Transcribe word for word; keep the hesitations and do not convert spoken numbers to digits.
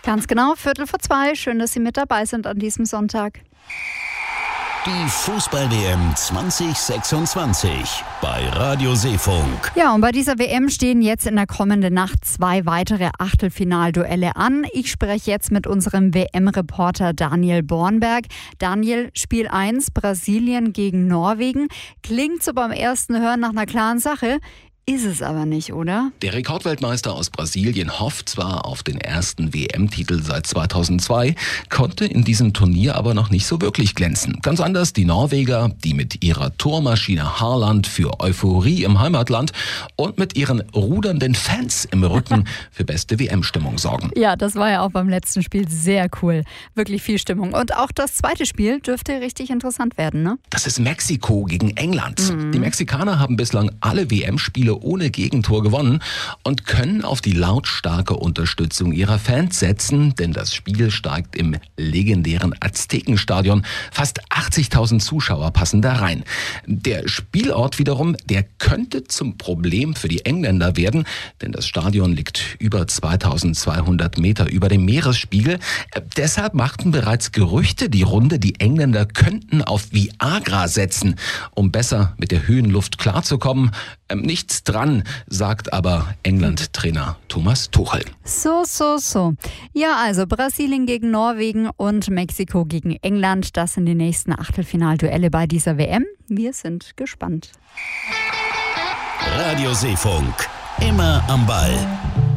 Ganz genau, Viertel vor zwei. Schön, dass Sie mit dabei sind an diesem Sonntag. Die Fußball-W M zwanzig sechsundzwanzig bei Radio Seefunk. Ja, und bei dieser W M stehen jetzt in der kommenden Nacht zwei weitere Achtelfinalduelle an. Ich spreche jetzt mit unserem W M-Reporter Daniel Bornberg. Daniel, Spiel eins, Brasilien gegen Norwegen. Klingt so beim ersten Hören nach einer klaren Sache. Ist es aber nicht, oder? Der Rekordweltmeister aus Brasilien hofft zwar auf den ersten W M-Titel seit zweitausendzwei, konnte in diesem Turnier aber noch nicht so wirklich glänzen. Ganz anders die Norweger, die mit ihrer Tormaschine Haaland für Euphorie im Heimatland und mit ihren rudernden Fans im Rücken für beste W M-Stimmung sorgen. Ja, das war ja auch beim letzten Spiel sehr cool. Wirklich viel Stimmung. Und auch das zweite Spiel dürfte richtig interessant werden, ne? Das ist Mexiko gegen England. Mhm. Die Mexikaner haben bislang alle W M-Spiele ohne Gegentor gewonnen und können auf die lautstarke Unterstützung ihrer Fans setzen, denn das Spiel steigt im legendären Aztekenstadion. Fast achtzigtausend Zuschauer passen da rein. Der Spielort wiederum, der könnte zum Problem für die Engländer werden, denn das Stadion liegt über zweitausendzweihundert Meter über dem Meeresspiegel. Deshalb machten bereits Gerüchte die Runde, die Engländer könnten auf Viagra setzen, um besser mit der Höhenluft klarzukommen. Ähm, nichts dran, sagt aber England-Trainer Thomas Tuchel. So, so, so. Ja, also Brasilien gegen Norwegen und Mexiko gegen England. Das sind die nächsten Achtelfinalduelle bei dieser W M. Wir sind gespannt. Radio Seefunk, immer am Ball.